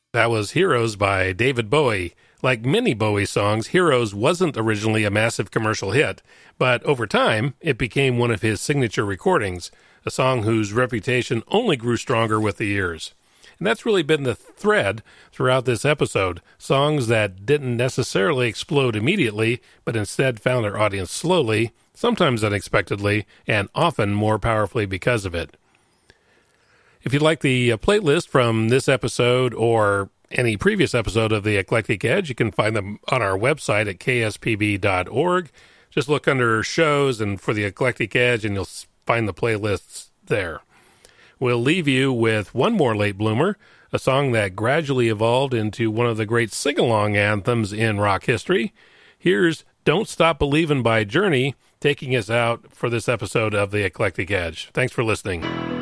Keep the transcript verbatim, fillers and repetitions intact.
That was Heroes by David Bowie. Like many Bowie songs, Heroes wasn't originally a massive commercial hit, but over time, it became one of his signature recordings, a song whose reputation only grew stronger with the years. And that's really been the thread throughout this episode, songs that didn't necessarily explode immediately, but instead found their audience slowly, sometimes unexpectedly, and often more powerfully because of it. If you'd like the uh, playlist from this episode or any previous episode of The Eclectic Edge, you can find them on our website at k s p b dot org. Just look under shows and for The Eclectic Edge, and you'll find the playlists there. We'll leave you with one more late bloomer, a song that gradually evolved into one of the great sing-along anthems in rock history. Here's Don't Stop Believin' by Journey, taking us out for this episode of The Eclectic Edge. Thanks for listening.